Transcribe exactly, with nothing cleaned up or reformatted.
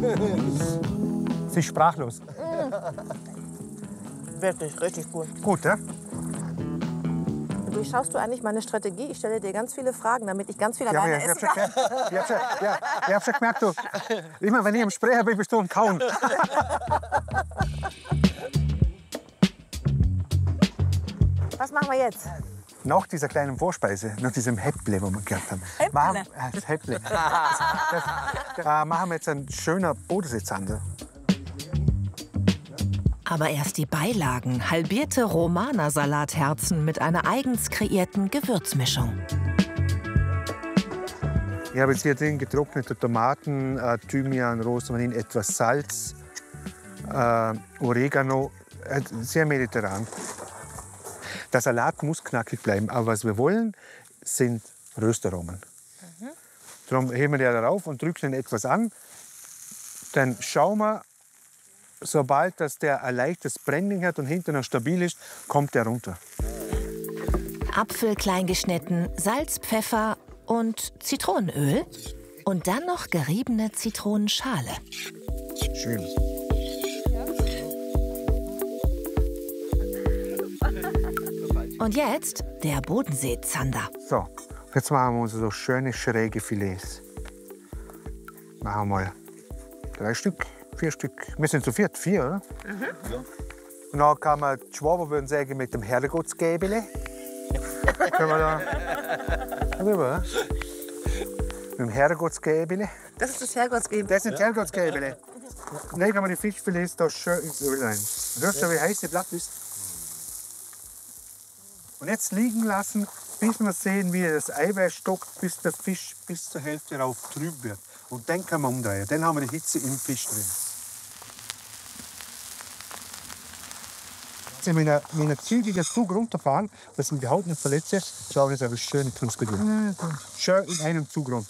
Sie ist sprachlos. Wirklich, richtig gut. Gut, ja? Durchschaust du eigentlich meine Strategie? Ich stelle dir ganz viele Fragen, damit ich ganz viel Ja, alleine ich, ich essen habe schon, kann. ich hab schon, ja, ich hab schon gemerkt, du, immer wenn ich am Sprecher bin, bist du am Kauen. Was machen wir jetzt? Nach dieser kleinen Vorspeise, nach diesem Häpple, wo wir gehabt haben, Häpple? machen, äh, das Häpple, das, das, äh, machen wir jetzt einen schönen Bodenseezander. Aber erst die Beilagen, halbierte Romana-Salatherzen mit einer eigens kreierten Gewürzmischung. Ich habe jetzt hier drin getrocknete Tomaten, äh, Thymian, Rosmarin, etwas Salz, äh, Oregano, äh, sehr mediterran. Der Salat muss knackig bleiben, aber was wir wollen, sind Röstaromen. Mhm. Darum heben wir den darauf und drücken ihn etwas an. Dann schauen wir, sobald dass der ein leichtes Brennen hat und hinten noch stabil ist, kommt er runter. Apfel klein geschnitten, Salz, Pfeffer und Zitronenöl. Und dann noch geriebene Zitronenschale. Schön. Und jetzt der Bodenseezander. So, jetzt machen wir uns so schöne schräge Filets. Machen wir mal drei Stück, vier Stück. Wir sind zu viert, vier, oder? Mhm. Ja. Und dann kann man, die Schwaben würden sagen, mit dem Herrgottsgäbele. Können wir da rüber? Mit dem Herrgottsgäbele. Das ist das Herrgottsgäbele. Das sind ja. Herrgottsgäbele. Legen wir die Fischfilets da schön ins Öl rein. Hörst du, wie heiß das Blatt ist? Und jetzt liegen lassen, bis wir sehen, wie das Eiweiß stockt, bis der Fisch bis zur Hälfte rauf trüb wird. Und dann kann man umdrehen. Dann haben wir die Hitze im Fisch drin. Wenn wir mit einer zügigen Zug runterfahren, dass wir die Haut nicht verletzen, schauen wir jetzt aber schön transpirieren. Schön in einem Zug runter.